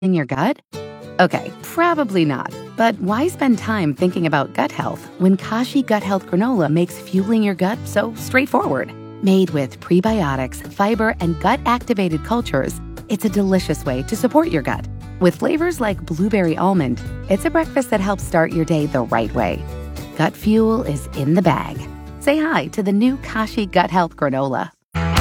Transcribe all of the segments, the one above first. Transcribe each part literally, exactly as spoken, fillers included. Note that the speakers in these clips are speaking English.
in your gut? Okay, probably not. But why spend time thinking about gut health when Kashi Gut Health Granola makes fueling your gut so straightforward? Made with prebiotics, fiber, and gut-activated cultures, it's a delicious way to support your gut. With flavors like blueberry almond, it's a breakfast that helps start your day the right way. Gut fuel is in the bag. Say hi to the new Kashi Gut Health Granola.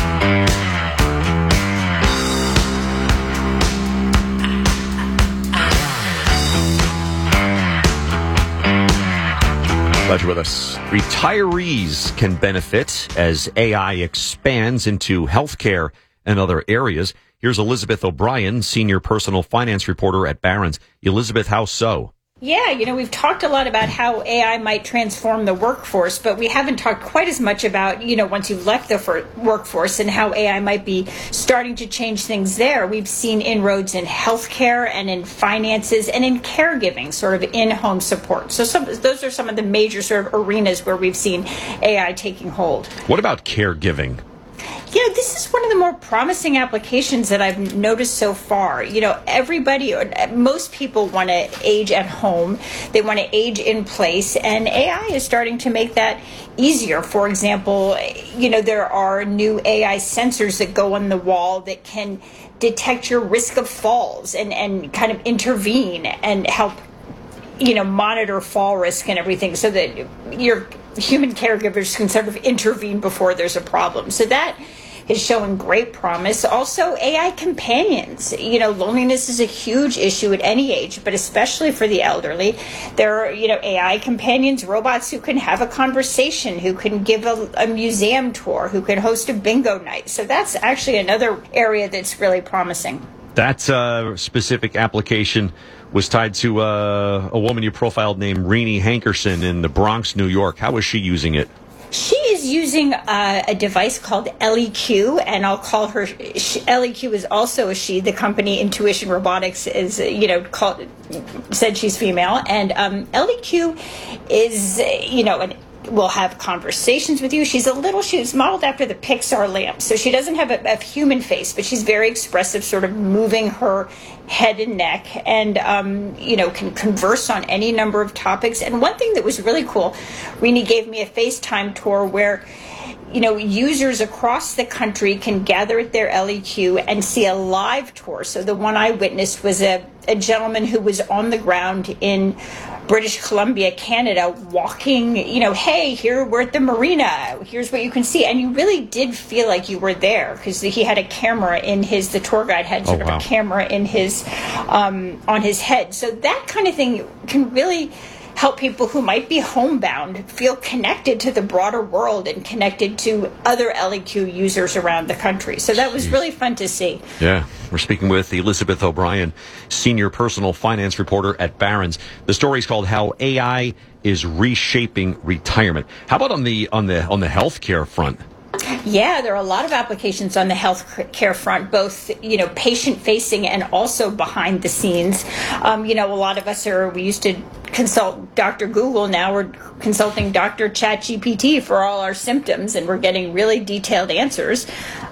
Glad you're with us. Retirees can benefit as A I expands into healthcare and other areas. Here's Elizabeth O'Brien, senior personal finance reporter at Barron's. Elizabeth, how so? Yeah, you know, we've talked a lot about how A I might transform the workforce, but we haven't talked quite as much about, you know, once you've left the for- workforce and how A I might be starting to change things there. We've seen inroads in healthcare and in finances and in caregiving, sort of in-home support. So some, those are some of the major sort of arenas where we've seen A I taking hold. What about caregiving? You know, this is one of the more promising applications that I've noticed so far. You know, everybody, or most people want to age at home. They want to age in place, and A I is starting to make that easier. For example, you know, there are new A I sensors that go on the wall that can detect your risk of falls and, and kind of intervene and help, you know, monitor fall risk and everything so that your human caregivers can sort of intervene before there's a problem. So that is showing great promise. Also, A I companions. You know, loneliness is a huge issue at any age, but especially for the elderly. There are, you know, A I companions, robots who can have a conversation, who can give a, a museum tour, who can host a bingo night. So that's actually another area that's really promising. That uh, specific application was tied to uh, a woman you profiled named Renee Hankerson in the Bronx, New York. How is she using it? She is using uh, a device called L E Q, and I'll call her, she, L E Q is also a she. The company Intuition Robotics is, you know, called, said she's female. And um, L E Q is, you know, an will have conversations with you. She's a little, she's modeled after the Pixar lamp. So she doesn't have a, a human face, but she's very expressive, sort of moving her head and neck, and, um, you know, can converse on any number of topics. And one thing that was really cool, Renee gave me a FaceTime tour where, you know, users across the country can gather at their L E Q and see a live tour. So the one I witnessed was a, a gentleman who was on the ground in British Columbia, Canada, walking, you know, hey, here we're at the marina, here's what you can see. And you really did feel like you were there because he had a camera in his, the tour guide had sort oh, wow. of a camera in his, um, on his head. So that kind of thing can really help people who might be homebound feel connected to the broader world and connected to other L E Q users around the country. So that was really fun to see. Yeah. We're speaking with Elizabeth O'Brien, senior personal finance reporter at Barron's. The story is called How A I is Reshaping Retirement. How about on the on the on the healthcare front? Yeah, there are a lot of applications on the health care front, both, you know, patient-facing and also behind the scenes. Um, you know, a lot of us are, we used to consult Doctor Google. Now we're consulting Doctor ChatGPT for all our symptoms, and we're getting really detailed answers.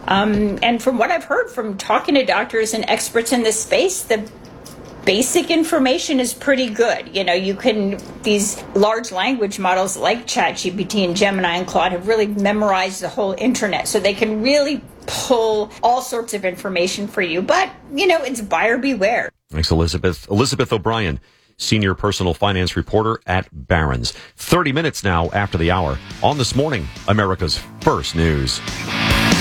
Um, and from what I've heard from talking to doctors and experts in this space, the basic information is pretty good. You know, you can, these large language models like ChatGPT and Gemini and Claude have really memorized the whole internet, so they can really pull all sorts of information for you. But, you know, it's buyer beware. Thanks, Elizabeth. Elizabeth O'Brien, senior personal finance reporter at Barron's. thirty minutes now after the hour on This Morning, America's First News.